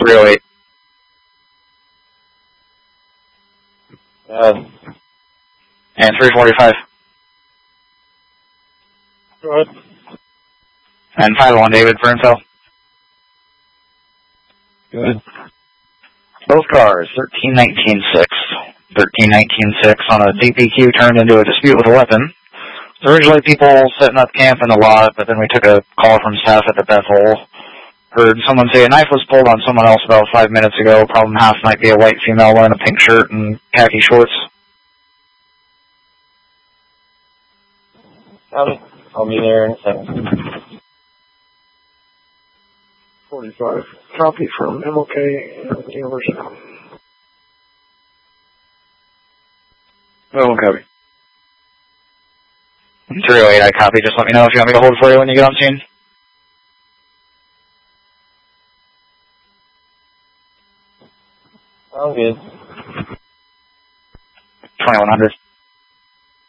308. And 345. Go ahead. And 501, David, for info. Good. Both cars, 13-19-6. 13-19-6 on a DPQ turned into a dispute with a weapon. Originally people setting up camp in the lot, but then we took a call from staff at the Bethel. Heard someone say a knife was pulled on someone else about 5 minutes ago. Problem half might be a white female wearing a pink shirt and khaki shorts. I'll be there in a second. 45. Copy from MLK University. Oh, copy. 308, I copy. Just let me know if you want me to hold for you when you get on scene. I'm good. 2100.